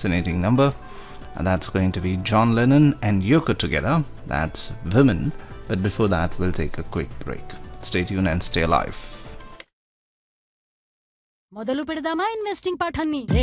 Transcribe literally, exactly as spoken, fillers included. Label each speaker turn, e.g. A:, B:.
A: fascinating number. And that's going to be John Lennon and Yoko together. That's Women. But before that, we'll take a quick break. Stay tuned and stay alive.
B: మొదలు పెడదామా investing పాఠాన్ని